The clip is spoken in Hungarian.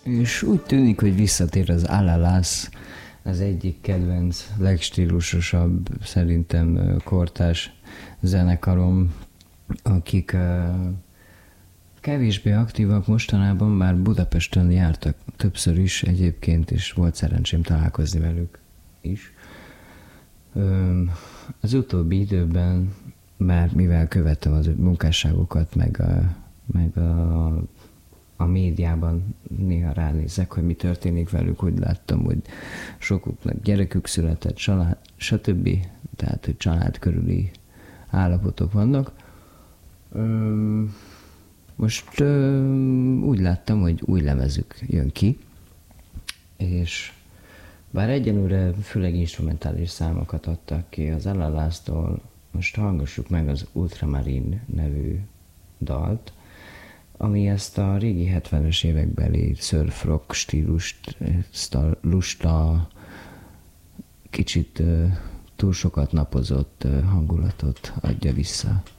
És úgy tűnik, hogy visszatér az Alalas, az egyik kedvenc, legstílusosabb, szerintem kortárs zenekarom, akik kevésbé aktívak mostanában, bár Budapesten jártak többször is egyébként, és volt szerencsém találkozni velük is. Az utóbbi időben már mivel követtem az munkásságokat, meg a médiában néha ránézek, hogy mi történik velük, úgy láttam, hogy sokuknak gyerekük született, stb. Tehát, hogy család körüli állapotok vannak. Most úgy láttam, hogy új lemezük jön ki, és bár egyelőre főleg instrumentális számokat adtak ki az Alalástól, most hallgassuk meg az Ultramarine nevű dalt, ami ezt a régi 70-es évekbeli surf rock stílust, ezt a lusta, kicsit túl sokat napozott hangulatot adja vissza.